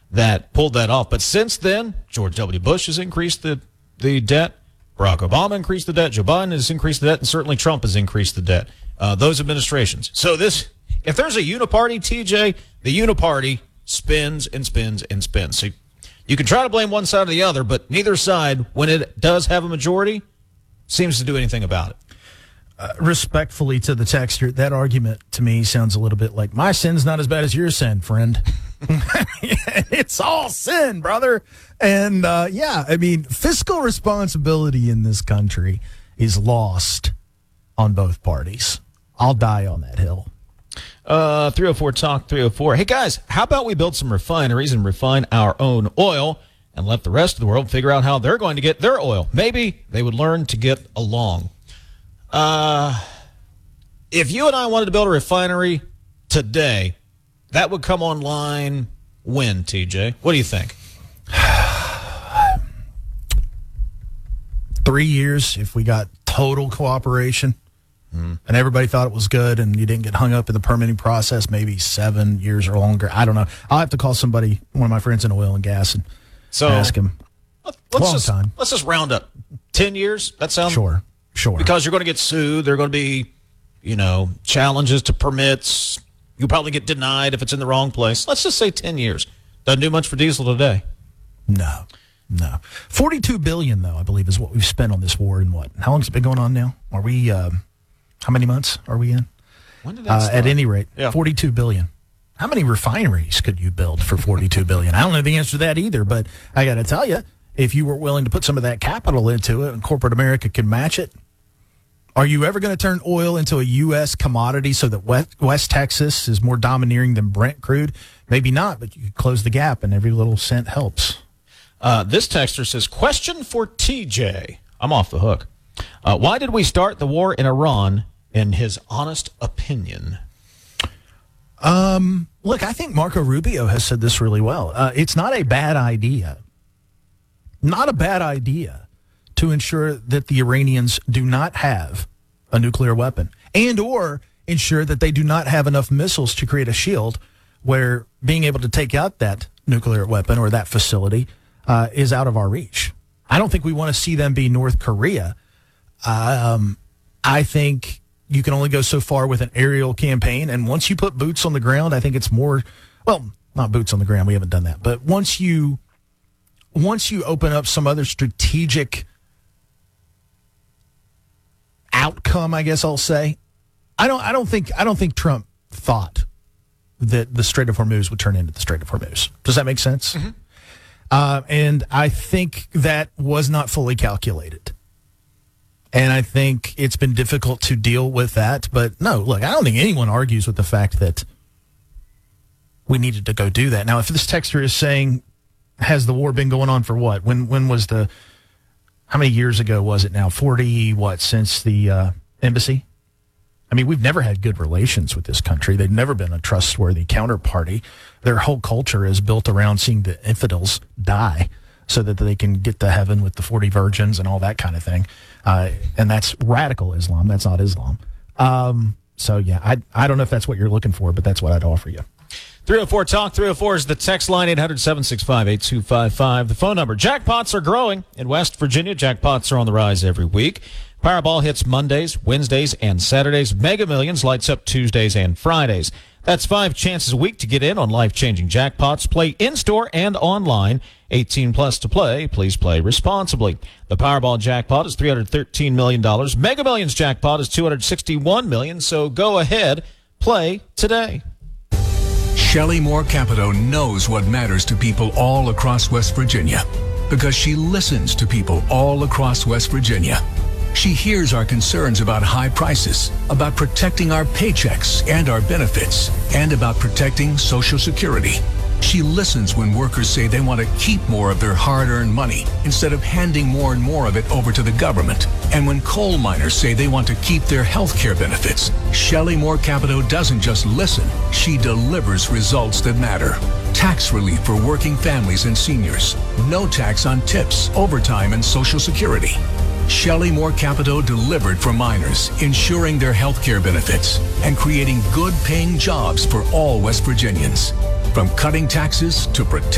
that pulled that off. But since then, George W. Bush has increased the debt. Barack Obama increased the debt. Joe Biden has increased the debt. And certainly Trump has increased the debt. Those administrations. So if there's a uniparty, TJ, the uniparty spins and spins and spins. So you can try to blame one side or the other, but neither side, when it does have a majority, seems to do anything about it. Respectfully to the texter, that argument to me sounds a little bit like my sin's not as bad as your sin, friend. It's all sin, brother. And fiscal responsibility in this country is lost on both parties. I'll die on that hill. 304 Talk 304. Hey guys, how about we build some refineries and refine our own oil and let the rest of the world figure out how they're going to get their oil? Maybe they would learn to get along. If you and I wanted to build a refinery today, that would come online when, TJ? What do you think? 3 years if we got total cooperation and everybody thought it was good and you didn't get hung up in the permitting process, maybe 7 years or longer. I don't know. I'll have to call somebody, one of my friends in oil and gas, and ask him. Let's just round up. 10 years? That sounds... Sure. Because you're going to get sued. There are going to be, challenges to permits. You'll probably get denied if it's in the wrong place. Let's just say 10 years. Doesn't do much for diesel today. No. $42 billion, though, I believe, is what we've spent on this war. And what? How long has it been going on now? Are we, how many months are we in? When did that start? At any rate, yeah. $42 billion. How many refineries could you build for $42 billion? I don't know the answer to that either, but I got to tell you, if you were willing to put some of that capital into it and corporate America can match it, are you ever going to turn oil into a U.S. commodity so that West Texas is more domineering than Brent crude? Maybe not, but you could close the gap, and every little cent helps. This texter says, question for TJ. I'm off the hook. Why did we start the war in Iran, in his honest opinion? Look, I think Marco Rubio has said this really well. It's not a bad idea. Not a bad idea to ensure that the Iranians do not have a nuclear weapon and or ensure that they do not have enough missiles to create a shield where being able to take out that nuclear weapon or that facility is out of our reach. I don't think we want to see them be North Korea. I think you can only go so far with an aerial campaign. And once you put boots on the ground, I think it's more, well, not boots on the ground. We haven't done that. But once you open up some other strategic outcome, I guess I'll say, I don't think Trump thought that the Strait of Hormuz would turn into the Strait of Hormuz. Does that make sense? Mm-hmm. And I think that was not fully calculated. And I think it's been difficult to deal with that. But no, look, I don't think anyone argues with the fact that we needed to go do that. Now, if this texter is saying, has the war been going on for what? When was how many years ago was it now? 40, since the embassy? I mean, we've never had good relations with this country. They've never been a trustworthy counterparty. Their whole culture is built around seeing the infidels die so that they can get to heaven with the 40 virgins and all that kind of thing. And that's radical Islam. That's not Islam. So, yeah, I don't know if that's what you're looking for, but that's what I'd offer you. 304 Talk 304 is the text line, 800-765-8255. The phone number. Jackpots are growing in West Virginia. Jackpots are on the rise every week. Powerball hits Mondays, Wednesdays, and Saturdays. Mega Millions lights up Tuesdays and Fridays. That's 5 chances a week to get in on life-changing jackpots. Play in-store and online. 18 plus to play. Please play responsibly. The Powerball jackpot is $313 million. Mega Millions jackpot is $261 million. So go ahead, play today. Shelley Moore Capito knows what matters to people all across West Virginia because she listens to people all across West Virginia. She hears our concerns about high prices, about protecting our paychecks and our benefits, and about protecting Social Security. She listens when workers say they want to keep more of their hard-earned money instead of handing more and more of it over to the government. And when coal miners say they want to keep their health care benefits, Shelley Moore Capito doesn't just listen, she delivers results that matter. Tax relief for working families and seniors. No tax on tips, overtime, and Social Security. Shelley Moore Capito delivered for miners, ensuring their health care benefits and creating good-paying jobs for all West Virginians. From cutting taxes to protecting